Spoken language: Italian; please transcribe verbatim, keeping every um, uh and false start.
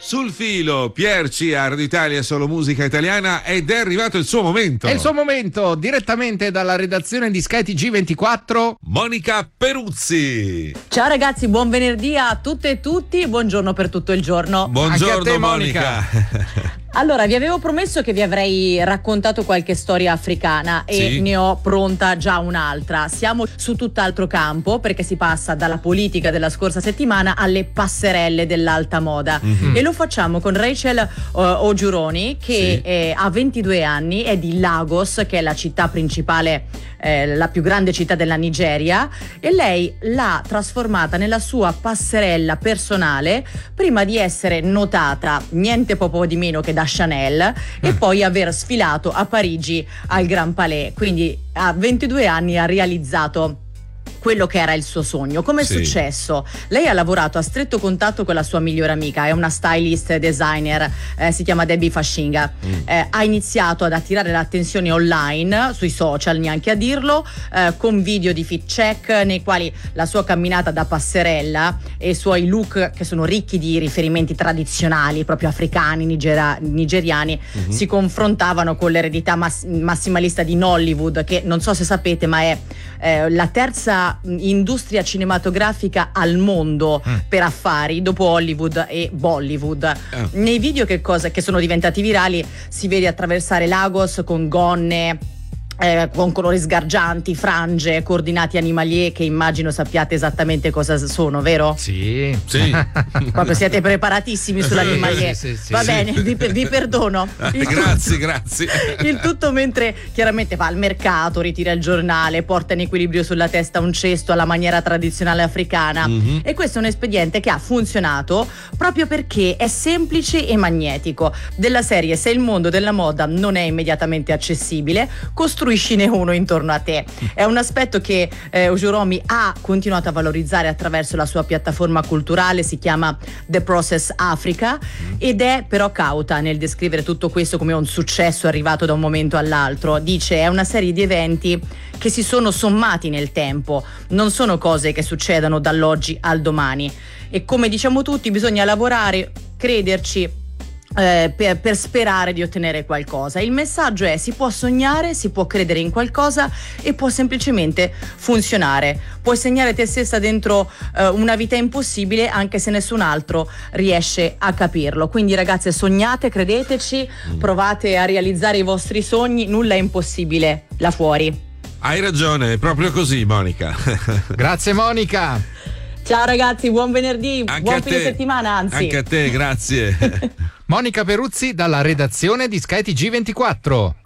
Sul filo Pierci a Radio Italia, solo musica italiana, ed è arrivato il suo momento. È il suo momento, direttamente dalla redazione di Sky T G ventiquattro, Monica Peruzzi. Ciao ragazzi, buon venerdì a tutte e tutti, buongiorno per tutto il giorno. Buongiorno Anche a te, Monica. Monica. Allora, vi avevo promesso che vi avrei raccontato qualche storia africana e Sì. ne ho pronta già un'altra. Siamo su tutt'altro campo, perché si passa dalla politica della scorsa settimana alle passerelle dell'alta moda. Mm-hmm. E lo facciamo con Rachel uh, Ojuroni, che Sì. eh, ha ventidue anni, è di Lagos, che è la città principale, eh, la più grande città della Nigeria, e lei l'ha trasformata nella sua passerella personale prima di essere notata niente poco di meno che da Chanel e poi aver sfilato a Parigi al Grand Palais. Quindi a ventidue anni ha realizzato quello che era il suo sogno. Come è Sì. successo? Lei ha lavorato a stretto contatto con la sua migliore amica, è una stylist e designer, eh, si chiama Debbie Fascinga. Mm. Eh, ha iniziato ad attirare l'attenzione online, sui social neanche a dirlo, eh, con video di fit check nei quali la sua camminata da passerella e i suoi look, che sono ricchi di riferimenti tradizionali proprio africani, nigera- nigeriani, Mhm. si confrontavano con l'eredità mass- massimalista di Nollywood, che non so se sapete ma è eh, la terza industria cinematografica al mondo Mm. per affari, dopo Hollywood e Bollywood. Ah. Nei video che, cosa, che sono diventati virali si vede attraversare Lagos con gonne eh, con colori sgargianti, frange, coordinati animalier, che immagino sappiate esattamente cosa sono, vero? Sì. Sì. Proprio siete preparatissimi sull'animalier. Sì, sì, sì, Va sì. bene, vi, vi perdono. Il Grazie, grazie. il tutto mentre chiaramente va al mercato, ritira il giornale, porta in equilibrio sulla testa un cesto alla maniera tradizionale africana. Mhm. E questo è un espediente che ha funzionato proprio perché è semplice e magnetico. Della serie, se il mondo della moda non è immediatamente accessibile, costruiscine uno intorno a te. È un aspetto che eh, Ojuroni ha continuato a valorizzare attraverso la sua piattaforma culturale, si chiama The Process Africa, ed è però cauta nel descrivere tutto questo come un successo arrivato da un momento all'altro. Dice: è una serie di eventi che si sono sommati nel tempo, non sono cose che succedono dall'oggi al domani, e come diciamo tutti bisogna lavorare, crederci, eh, per, per sperare di ottenere qualcosa. Il messaggio è: si può sognare, si può credere in qualcosa e può semplicemente funzionare. Puoi segnare te stessa dentro eh, una vita impossibile anche se nessun altro riesce a capirlo. Quindi ragazze, sognate, credeteci, provate a realizzare i vostri sogni, nulla è impossibile là fuori. Hai ragione, è proprio così, Monica. Grazie Monica. Ciao ragazzi, buon venerdì, Anche buon a fine te. settimana, anzi. Anche a te, grazie. Monica Peruzzi dalla redazione di Sky T G ventiquattro.